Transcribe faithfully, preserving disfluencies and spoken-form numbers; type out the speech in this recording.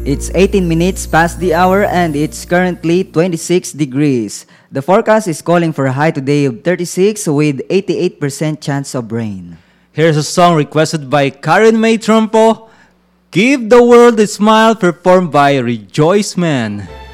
It's eighteen minutes past the hour and it's currently twenty-six degrees. The forecast is calling for a high today of thirty-six with eighty-eight percent chance of rain. Here's a song requested by Karen May Trumpo, Give the World a Smile, performed by Rejoice Man.